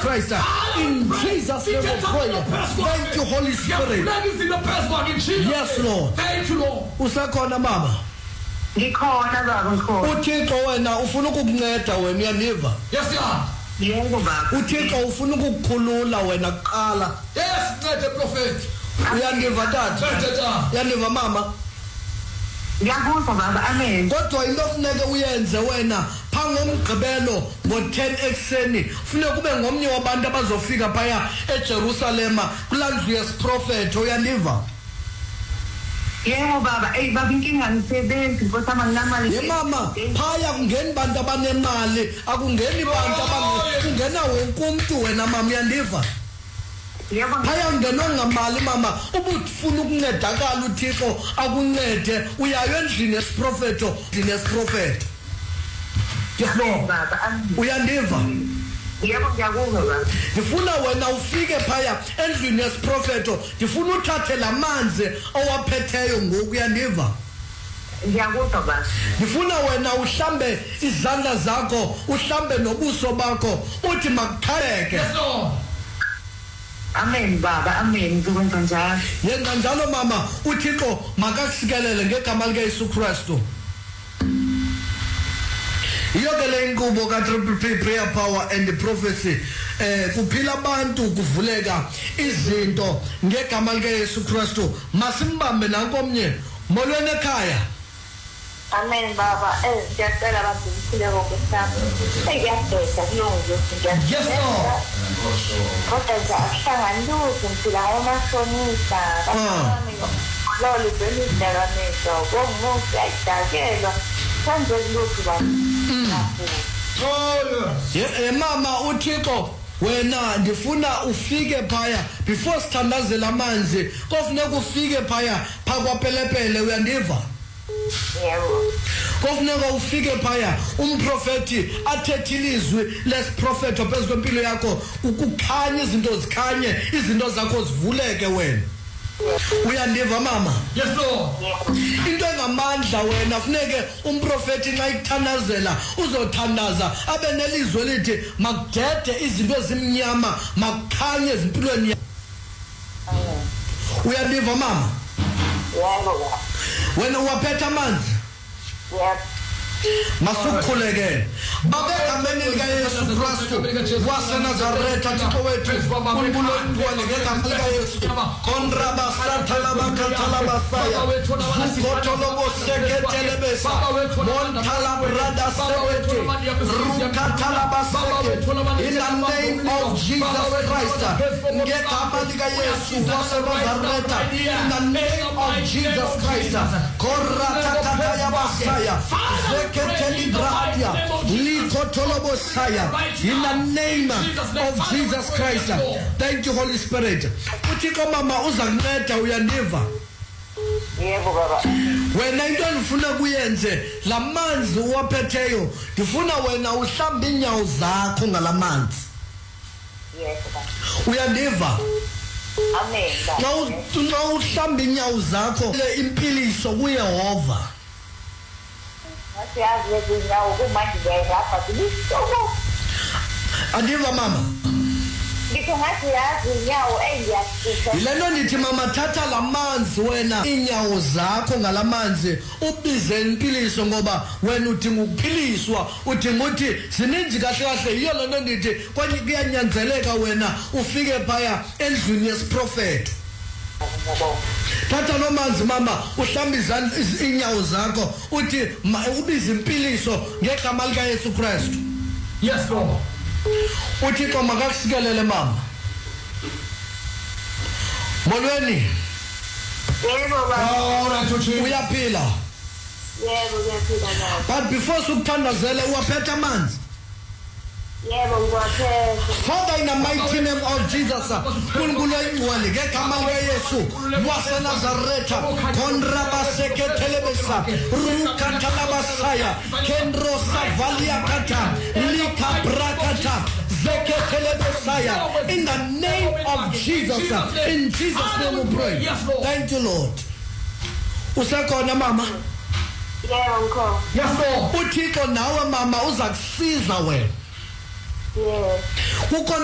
Christ. In Jesus' name we pray. Thank you, Holy Spirit. Yes, Lord. Thank you, Lord. Usakhona mama? Ngikhona baba ngikhona. uThixo wena ufuna ukukunceda wena uyaniva? Yes, sir. Yebo baba. uThixo ufuna ukukukhulula wena kuqala. Yes, ncede prophet. Uyaniva tata? Uyaniva mama? Ngiyakuzwa baba, amen. Kodwa into ofuneke uyenze wena phangomgqibelo ngo-10 ekseni funeka kube ngomnye wabantu abazofika phaya eJerusalema kulandlu yesiprofethi. Uyaniva? Yebo baba, baba inkinga ngisebenzi Nkosi yami nginamali. Ye mama, phaya kungeni bantu abanemali, akungeni bantu kungena wonke umuntu wena mama. Uyaniva? Yebo. Phaya ungenwa ngamali mama. Ubufuna ukuncedakala uThixo akuncede, uyayo endlini yesiprofethi, endlini yesiprofethi. Yes Lord. Baba, amen. Uyandiva? Yebo ngiyakuzwa baba. Ndifuna wena ufike phaya endlini yesiprofethi, ndifuna uthathe lamanzi owaphetheyo ngoku. Uyandiva? Ngiyakuzwa baba. Ndifuna wena uhlambe izandla zakho, uhlambe nobuso bakho, uthi makukhaleke. Yes, Lord. Amen baba, amen. Ngikwenza njalo. Yenza njalo mama. uThixo makakusikelele ngegama likaYesu Kristu. Iyoke le inqubo ka-Triple Prayer Power and the Prophecy kuphila abantu kuvuleka izinto ngegama likaYesu Kristu. Masimbambe nankomnye molweni ekhaya. Amen baba. Ngiyacela abantu ngikhuleke ngokusami. Ngiyabheka kulungile ngiyacela. Yes, Lord. Kodwa nje akuhlanganisi ngiphila ngomashonisa. Lolo benidlakamisa ngomuntu ayidakelwa. Manje kulokhu baba. Mama uThixo wena ndifuna ufike phaya before sithandazela amanzi kofuneka ufike phaya phakwapelepele. Uyandiva? Yebo. Kofuneka ufike phaya umprofeti athethe ilizwi lesiprofethi phezu kwempilo yakho, ukukhanya izinto zikhanye, izinto zakho zivuleke wena. Uyandiva mama? Yes, Lord. Into engamandla wena funeke umprofeti nxa ikuthandazela uzothandaza abe nelizwi elithi makudede izinto ezimnyama makukhanye ezimpilweni yakho. Uyandiva mama? Yebo. Wena uwaphetha amanzi? Yebo. Masukhulekele babegameni likaYesu Kristu waseNazaretha Thixo wethu uNkulunkulu wethu ngegama likaYesu konraba sathala bakathala basaya ukotolobo seketelebesa montala brada sewete rukathala baseke. In the name of Jesus Christ ngegama likaYesu waseNazaretha, in the name of Jesus Christ korata kataya basaya. In the name of Jesus Christ. Thank you, Holy Spirit. Uthixo mama uzakunceda. Uyandiva? Yebo baba. Wena into endifuna kuyenze lamanzi uwaphetheyo, ndifuna wena uhlambe inyawo zakho ngalamanzi. Yes baba. Uyandiva? Amen baba. Xa uhlamba inyawo zakho le impiliso kuYehova. Andiva mama? Yilento ndithi mama thatha lamanzi wena inyawo zakho ngalamanzi ubize impiliso, ngoba wena udinga ukuphiliswa, udinga uthi zininzi kahle kahle. Yiyo lento ndithi kuyanyanzeleka wena ufike phaya endlini yesiprofethi. Thatha lo manzi mama uhlambe inyawo zakho uthi ubize impiliso ngegama likaYesu Kristu. Yes, Lord. uThixo makakusikelele mama. Molweni. Yebo baba. Uyaphila? Yebo ngiyaphila baba. But before sukuthandazele uwaphetha amanzi? Yebo ngiwaphethe. Father, in the mighty name of Jesus, uNkulunkulu oyingcwele ngegama likaYesu waseNazaretha konraba seketelebesa rukathalabasaya kendrosa valiakata likabrakata zeketelebesaya. In the name of Jesus, in Jesus' name we pray. Thank you, Lord. Usekhona mama? Yebo ngikhona. Yes, Lord. uThixo nawe mama uza kusiza wena. Yes.